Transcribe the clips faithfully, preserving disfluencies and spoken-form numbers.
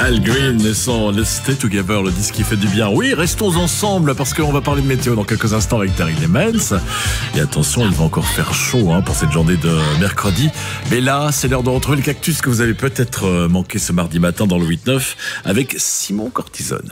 Al Green et son Let's Stay Together, le disque qui fait du bien. Oui, restons ensemble parce qu'on va parler de météo dans quelques instants avec Terry Lemens. Et attention, il va encore faire chaud hein, pour cette journée de mercredi. Mais là, c'est l'heure de retrouver le cactus que vous avez peut-être manqué ce mardi matin dans le huit neuf avec Simon Cortisone.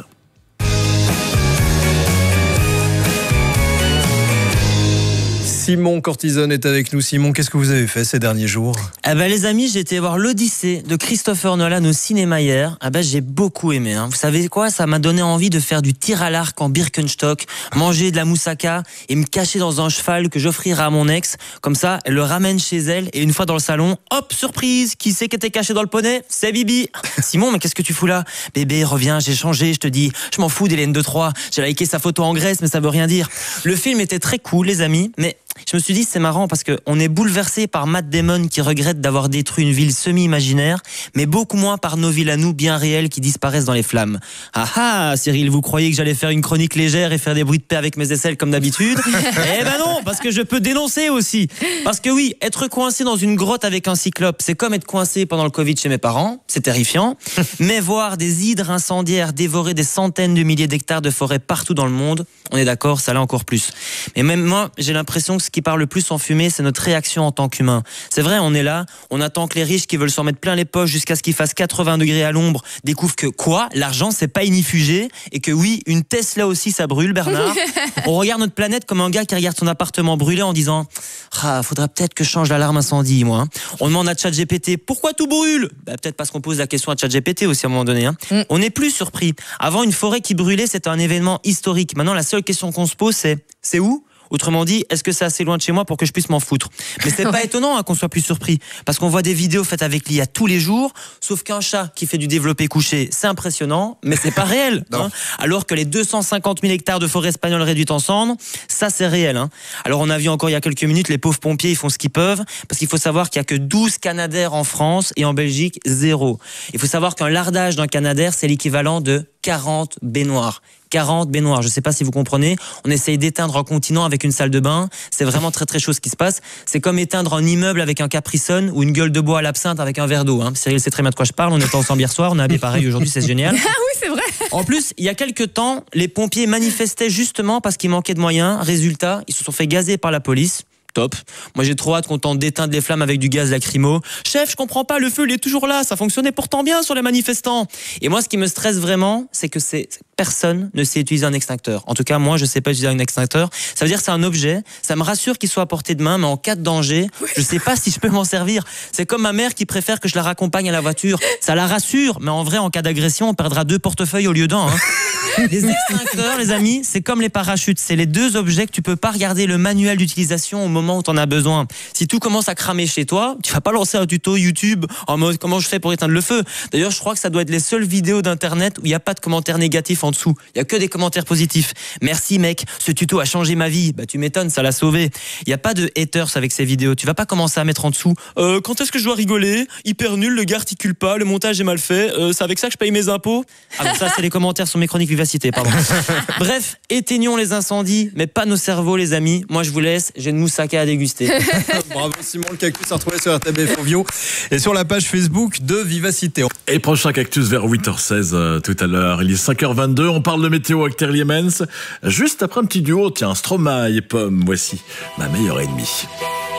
Simon Cortisone est avec nous. Simon, qu'est-ce que vous avez fait ces derniers jours ? Ah bah les amis, j'ai été voir l'Odyssée de Christopher Nolan au cinéma hier. Ah bah j'ai beaucoup aimé. Hein. Vous savez quoi ? Ça m'a donné envie de faire du tir à l'arc en Birkenstock, manger de la moussaka et me cacher dans un cheval que j'offrirai à mon ex. Comme ça, elle le ramène chez elle et une fois dans le salon, hop, surprise, qui c'est qui était caché dans le poney ? C'est Bibi. Simon, mais qu'est-ce que tu fous là ? Bébé, reviens, j'ai changé, je te dis. Je m'en fous d'Hélène de Troyes. J'ai liké sa photo en Grèce, mais ça veut rien dire. Le film était très cool, les amis, mais je me suis dit c'est marrant parce que on est bouleversé par Matt Damon qui regrette d'avoir détruit une ville semi-imaginaire, mais beaucoup moins par nos villes à nous bien réelles qui disparaissent dans les flammes. Ah ah, Cyril, vous croyez que j'allais faire une chronique légère et faire des bruits de paix avec mes aisselles comme d'habitude ? Eh ben non, parce que je peux dénoncer aussi. Parce que oui, être coincé dans une grotte avec un cyclope, c'est comme être coincé pendant le Covid chez mes parents, c'est terrifiant. Mais voir des hydres incendiaires dévorer des centaines de milliers d'hectares de forêt partout dans le monde, on est d'accord, ça l'est encore plus. Mais même moi, j'ai l'impression que ce qui parle le plus en fumée, c'est notre réaction en tant qu'humain. C'est vrai, on est là, on attend que les riches qui veulent s'en mettre plein les poches jusqu'à ce qu'il fasse quatre-vingts degrés à l'ombre découvrent que quoi ? L'argent, c'est pas inifugé et que oui, une Tesla aussi, ça brûle, Bernard. On regarde notre planète comme un gars qui regarde son appartement brûler en disant « Ah, faudrait peut-être que je change l'alarme incendie, moi. » On demande à ChatGPT « Pourquoi tout brûle ?» Bah, peut-être parce qu'on pose la question à ChatGPT aussi à un moment donné. Hein. Mm. On n'est plus surpris. Avant, une forêt qui brûlait, c'était un événement historique. Maintenant, la seule question qu'on se pose, c'est « C'est où ?» Autrement dit, est-ce que c'est assez loin de chez moi pour que je puisse m'en foutre ? Mais c'est pas étonnant hein, qu'on soit plus surpris, parce qu'on voit des vidéos faites avec l'I A tous les jours, sauf qu'un chat qui fait du développé couché, c'est impressionnant, mais c'est pas réel. Hein, alors que les deux cent cinquante mille hectares de forêt espagnole réduites en cendres, ça c'est réel. Hein. Alors on a vu encore il y a quelques minutes, les pauvres pompiers ils font ce qu'ils peuvent, parce qu'il faut savoir qu'il y a que douze canadaires en France et en Belgique, zéro. Il faut savoir qu'un lardage d'un canadaire, c'est l'équivalent de quarante baignoires. quarante baignoires, je sais pas si vous comprenez. On essaye d'éteindre un continent avec une salle de bain. C'est vraiment très très chaud ce qui se passe. C'est comme éteindre un immeuble avec un Capri-Sun ou une gueule de bois à l'absinthe avec un verre d'eau. Hein. Cyril sait très bien de quoi je parle. On était ensemble hier soir, on a habillé pareil aujourd'hui, c'est génial. Ah oui, c'est vrai. En plus, il y a quelques temps, les pompiers manifestaient justement parce qu'il manquait de moyens. Résultat, ils se sont fait gazer par la police. Top. Moi j'ai trop hâte qu'on tente d'éteindre les flammes avec du gaz lacrymo. Chef, je comprends pas, le feu il est toujours là, ça fonctionnait pourtant bien sur les manifestants. Et moi ce qui me stresse vraiment, c'est que c'est personne ne sait utiliser un extincteur. En tout cas, moi je sais pas utiliser un extincteur. Ça veut dire que c'est un objet, ça me rassure qu'il soit à portée de main, mais en cas de danger, je sais pas si je peux m'en servir. C'est comme ma mère qui préfère que je la raccompagne à la voiture. Ça la rassure, mais en vrai en cas d'agression, on perdra deux portefeuilles au lieu d'un. Hein. Les extincteurs, les amis, c'est comme les parachutes. C'est les deux objets que tu peux pas regarder le manuel d'utilisation au moment où tu en as besoin. Si tout commence à cramer chez toi, tu vas pas lancer un tuto YouTube en mode comment je fais pour éteindre le feu. D'ailleurs, je crois que ça doit être les seules vidéos d'internet où il n'y a pas de commentaires négatifs en dessous. Il y a que des commentaires positifs. Merci mec, ce tuto a changé ma vie. Bah tu m'étonnes, ça l'a sauvé. Il y a pas de haters avec ces vidéos. Tu vas pas commencer à mettre en dessous. Euh, quand est-ce que je dois rigoler ? Hyper nul, le gars articule pas, le montage est mal fait. Euh, c'est avec ça que je paye mes impôts. Ah non, ça c'est les commentaires sur mes chroniques Vivacité, pardon. Bref, éteignons les incendies, mais pas nos cerveaux les amis. Moi je vous laisse, j'ai une moussaka à déguster. Bravo Simon, le cactus à retrouver sur R T B F Ovio et sur la page Facebook de Vivacité. Et prochain cactus vers huit heures seize euh, tout à l'heure. Il est cinq heures vingt-deux, on parle de météo avec Terry Lemens. Juste après un petit duo, tiens, Stromae et Pomme, voici ma meilleure ennemie.